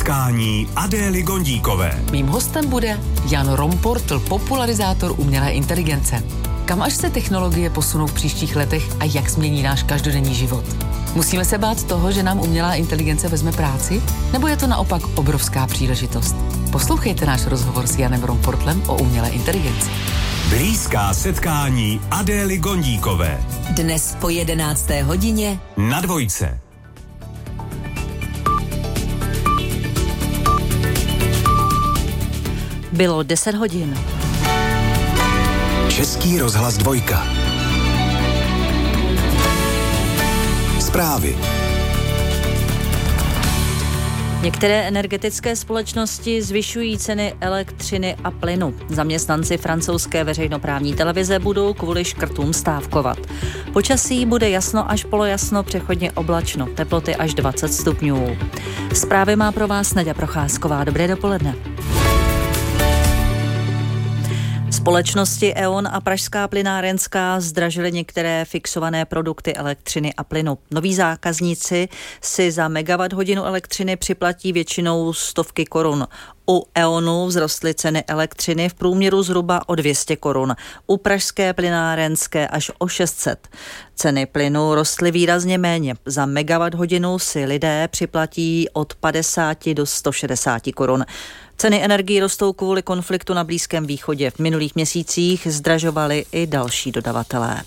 setkání Adély Gondíkové. Mým hostem bude Jan Romportl, popularizátor umělé inteligence. Kam až se technologie posunou v příštích letech a jak změní náš každodenní život? Musíme se bát toho, že nám umělá inteligence vezme práci? Nebo je to naopak obrovská příležitost? Poslouchejte náš rozhovor s Janem Romportlem o umělé inteligenci. Blízká setkání Adély Gondíkové. Dnes po 11. hodině Na Dvojce. Bylo 10 hodin. Český rozhlas Dvojka. Zprávy. Některé energetické společnosti zvyšují ceny elektřiny a plynu. Zaměstnanci francouzské veřejnoprávní televize budou kvůli škrtům stávkovat. Počasí bude jasno až polojasno, přechodně oblačno, teploty až 20 stupňů. Zprávy má pro vás Naďa Procházková. Dobré dopoledne. Společnosti E.ON a Pražská plynárenská zdražily některé fixované produkty elektřiny a plynu. Noví zákazníci si za megawatt-hodinu elektřiny připlatí většinou stovky korun. U E.ONu vzrostly ceny elektřiny v průměru zhruba o 200 korun. U Pražské plynárenské až o 600. Ceny plynu rostly výrazně méně. Za megawatt-hodinu si lidé připlatí od 50 do 160 korun. Ceny energií rostou kvůli konfliktu na Blízkém východě. V minulých měsících zdražovali i další dodavatelé.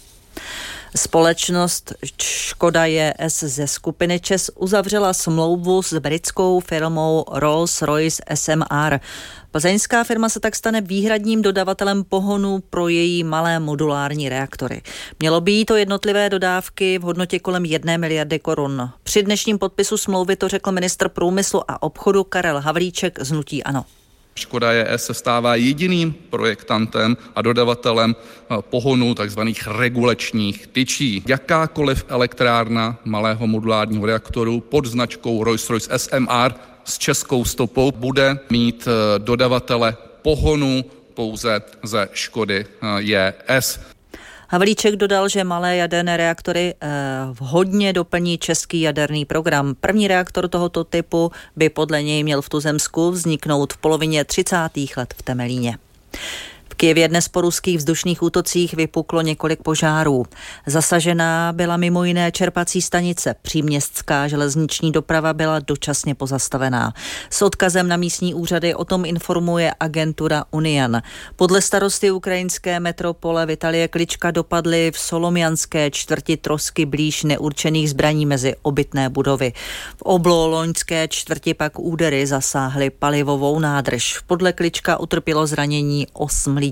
Společnost Škoda JS ze skupiny ČEZ uzavřela smlouvu s britskou firmou Rolls-Royce SMR. Plzeňská firma se tak stane výhradním dodavatelem pohonu pro její malé modulární reaktory. Mělo by jít o jednotlivé dodávky v hodnotě kolem 1 miliardy korun. Při dnešním podpisu smlouvy to řekl ministr průmyslu a obchodu Karel Havlíček z hnutí ANO. Škoda JS se stává jediným projektantem a dodavatelem pohonu tzv. Regulačních tyčí. Jakákoliv elektrárna malého modulárního reaktoru pod značkou Rolls-Royce SMR s českou stopou bude mít dodavatele pohonu pouze ze Škody JS. Havlíček dodal, že malé jaderné reaktory vhodně doplní český jaderný program. První reaktor tohoto typu by podle něj měl v tuzemsku vzniknout v polovině 30. let v Temelíně. V Kyjevě dnes po ruských vzdušných útocích vypuklo několik požárů. Zasažená byla mimo jiné čerpací stanice. Příměstská železniční doprava byla dočasně pozastavená. S odkazem na místní úřady o tom informuje agentura Unian. Podle starosty ukrajinské metropole Vitalie Klička dopadly v Solomjanské čtvrti trosky blíž neurčených zbraní mezi obytné budovy. V Obloloňské čtvrti pak údery zasáhly palivovou nádrž. Podle Klička utrpělo zranění 8 lidí.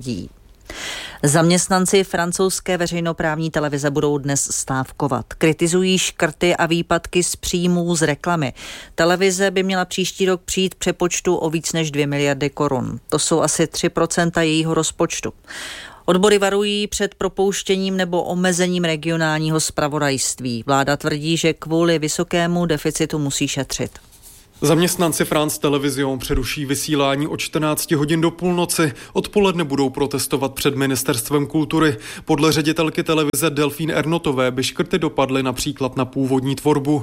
Zaměstnanci francouzské veřejnoprávní televize budou dnes stávkovat. Kritizují škrty a výpadky z příjmů z reklamy. Televize by měla příští rok přijít přepočtu o víc než 2 miliardy korun. To jsou asi 3% jejího rozpočtu. Odbory varují před propouštěním nebo omezením regionálního zpravodajství. Vláda tvrdí, že kvůli vysokému deficitu musí šetřit. Zaměstnanci France Television přeruší vysílání od 14 hodin do půlnoci. Odpoledne budou protestovat před ministerstvem kultury. Podle ředitelky televize Delphine Ernotové by škrty dopadly například na původní tvorbu.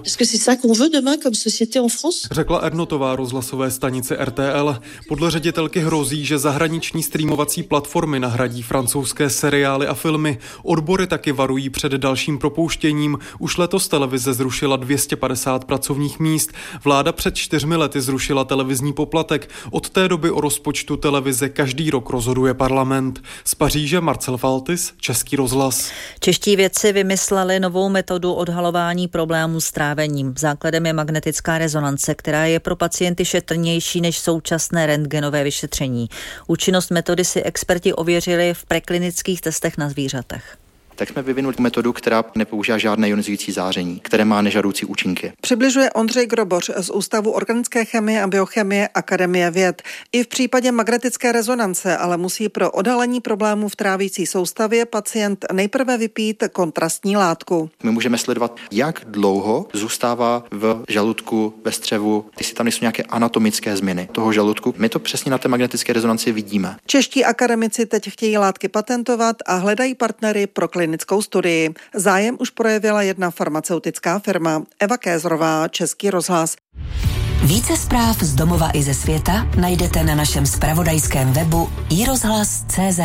Řekla Ernotová rozhlasové stanici RTL. Podle ředitelky hrozí, že zahraniční streamovací platformy nahradí francouzské seriály a filmy. Odbory taky varují před dalším propouštěním. Už letos televize zrušila 250 pracovních míst. Vláda před 4 lety zrušila televizní poplatek. Od té doby o rozpočtu televize každý rok rozhoduje parlament. Z Paříže Marcel Faltis, Český rozhlas. Čeští vědci vymysleli novou metodu odhalování problémů s trávením. Základem je magnetická rezonance, která je pro pacienty šetrnější než současné rentgenové vyšetření. Účinnost metody si experti ověřili v preklinických testech na zvířatech. Tak jsme vyvinuli metodu, která nepoužívá žádné ionizující záření, které má nežádoucí účinky. Přibližuje Ondřej Groboř z Ústavu organické chemie a biochemie Akademie věd. I v případě magnetické rezonance ale musí pro odhalení problémů v trávící soustavě pacient nejprve vypít kontrastní látku. My můžeme sledovat, jak dlouho zůstává v žaludku, ve střevu, jestli tam nejsou nějaké anatomické změny toho žaludku. My to přesně na té magnetické rezonanci vidíme. Čeští akademici teď chtějí látky patentovat a hledají partnery pro klinickou studii. Zájem už projevila jedna farmaceutická firma. Eva Kézrová, Český rozhlas. Více zpráv z domova i ze světa najdete na našem zpravodajském webu iRozhlas.cz.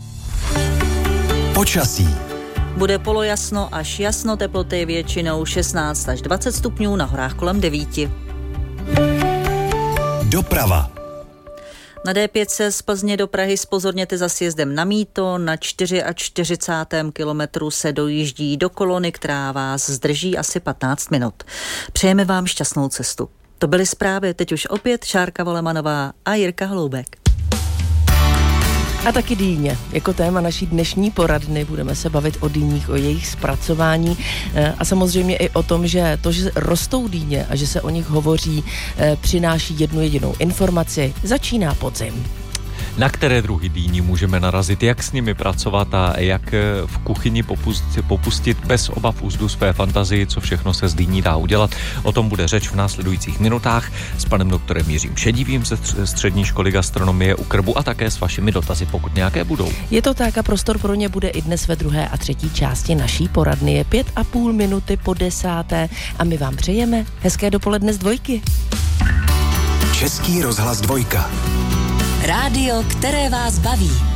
Počasí. Bude polojasno až jasno, teploty většinou 16 až 20 stupňů, na horách kolem 9. Doprava. Na D5 z Plzně do Prahy zpozorněte za sjezdem na Mýto, na 44. kilometru se dojíždí do kolony, která vás zdrží asi 15 minut. Přejeme vám šťastnou cestu. To byly zprávy, teď už opět Šárka Volemanová a Jirka Holoubek. A taky dýně. Jako téma naší dnešní poradny budeme se bavit o dýních, o jejich zpracování a samozřejmě i o tom, že to, že rostou dýně a že se o nich hovoří, přináší jednu jedinou informaci. Začíná podzim. Na které druhy dýní můžeme narazit, jak s nimi pracovat a jak v kuchyni popustit bez obav úzdu své fantazii, co všechno se z dýní dá udělat. O tom bude řeč v následujících minutách s panem doktorem Jiřím Šedivým ze Střední školy gastronomie u Krbu a také s vašimi dotazy, pokud nějaké budou. Je to tak a prostor pro ně bude i dnes ve druhé a třetí části naší poradny. Je 5,5 minuty po 10. a my vám přejeme hezké dopoledne z Dvojky. Český rozhlas Dvojka. Rádio, které vás baví.